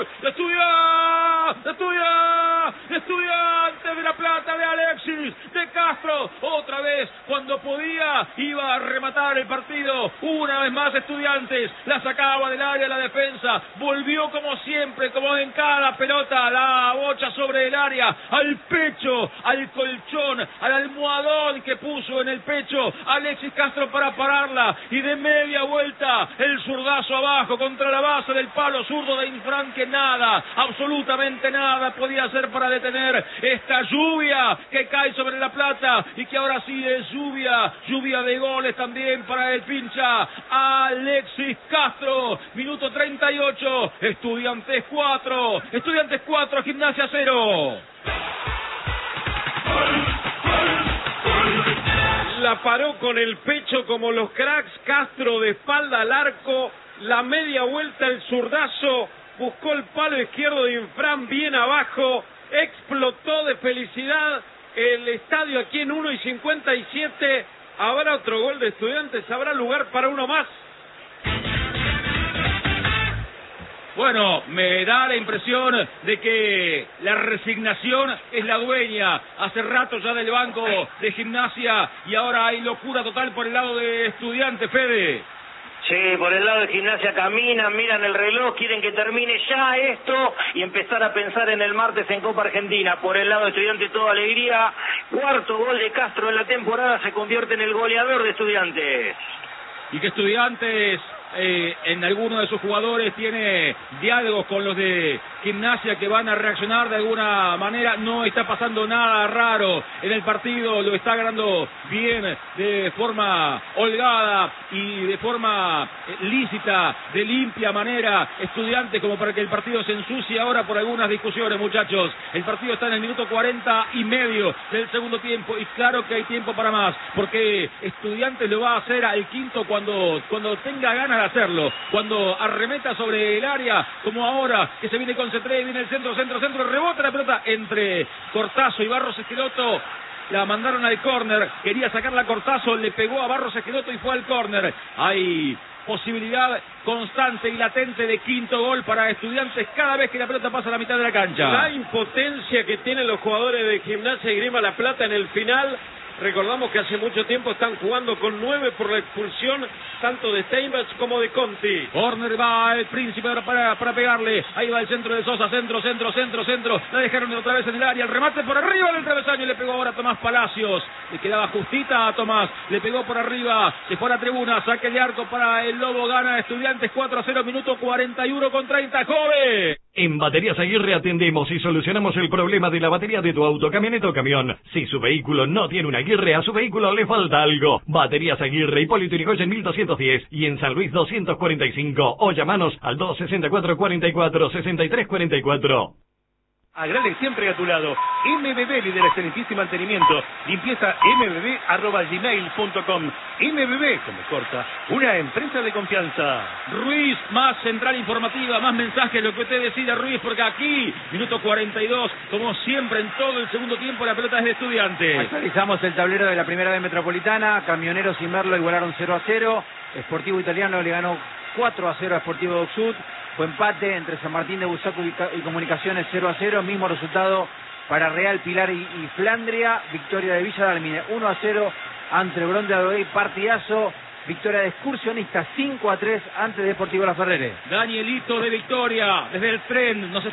gol. Estudiantes de La Plata, de Alexis, de Castro. Otra vez, cuando podía, iba a rematar el partido. Una vez más Estudiantes, la sacaba del área la defensa. Volvió como siempre, como en cada pelota, la bocha sobre el área, al pecho, al colchón, al almohadón que puso en el pecho Alexis Castro para pararla. Y de media vuelta, el zurdazo abajo contra la base del palo zurdo de Infran, que nada, absolutamente nada podía hacer para detener esta lluvia que cae sobre La Plata y que ahora sí es lluvia de goles también para el pincha Alexis Castro. Minuto 38, Estudiantes 4, Gimnasia 0. La paró con el pecho como los cracks. Castro de espalda al arco, la media vuelta, el zurdazo, buscó el palo izquierdo de Infran bien abajo, explotó de felicidad el estadio aquí en 1:57. Habrá otro gol de Estudiantes, habrá lugar para uno más. Bueno, me da la impresión de que la resignación es la dueña hace rato ya del banco de Gimnasia, y ahora hay locura total por el lado de Estudiantes, Fede. Sí, por el lado de Gimnasia caminan, miran el reloj, quieren que termine ya esto y empezar a pensar en el martes en Copa Argentina. Por el lado de Estudiantes toda alegría. Cuarto gol de Castro en la temporada, se convierte en el goleador de Estudiantes. Y que Estudiantes en alguno de sus jugadores tiene diálogos con los de Gimnasia que van a reaccionar de alguna manera. No está pasando nada raro en el partido, lo está ganando bien, de forma holgada y de forma lícita, de limpia manera Estudiantes, como para que el partido se ensucie ahora por algunas discusiones, muchachos. El partido está en el minuto 40:30 del segundo tiempo y claro que hay tiempo para más, porque Estudiantes lo va a hacer al quinto cuando tenga ganas de hacerlo, cuando arremeta sobre el área, como ahora que se viene con C3, viene el centro, rebota la pelota entre Cortazo y Barros Esqueloto. La mandaron al córner, quería sacarla Cortazo, le pegó a Barros Esqueloto y fue al córner. Hay posibilidad constante y latente de quinto gol para Estudiantes cada vez que la pelota pasa a la mitad de la cancha. La impotencia que tienen los jugadores de Gimnasia y Grima La Plata en el final. Recordamos que hace mucho tiempo están jugando con 9 por la expulsión tanto de Steinbach como de Conti. Corner, va el Príncipe para pegarle. Ahí va el centro de Sosa, centro. La dejaron otra vez en el área. El remate por arriba del travesaño. Le pegó ahora a Tomás Palacios. Le quedaba justita a Tomás. Le pegó por arriba. Se fue a la tribuna. Saque de arco para el Lobo. Gana Estudiantes 4-0. Minuto 41:30. ¡Jove! En Baterías Aguirre atendemos y solucionamos el problema de la batería de tu auto, camioneta o camión. Si su vehículo no tiene una Aguirre, a su vehículo le falta algo. Baterías Aguirre, Hipólito Yrigoyen 1210 y en San Luis 245. O llamanos al 264-44-6344. Agrale siempre a tu lado. MBB, líder excelentísimo mantenimiento. Limpieza mbb@gmail.com. MBB, como corta, una empresa de confianza. Ruiz, más central informativa, más mensajes, lo que usted decida, Ruiz, porque aquí, minuto 42, como siempre en todo el segundo tiempo, la pelota es de Estudiantes. Actualizamos el tablero de la primera B Metropolitana. Camioneros y Merlo igualaron 0-0. Sportivo Italiano le ganó 4-0 a Sportivo Docsud. Fue empate entre San Martín de Busaco y Comunicaciones 0-0. Mismo resultado para Real, Pilar y Flandria. Victoria de Villa Dálmine 1-0 ante Brón de Adrogué. Partidazo. Victoria de Excursionistas 5-3 ante Deportivo La Ferrere. Danielito de Victoria desde el tren nos está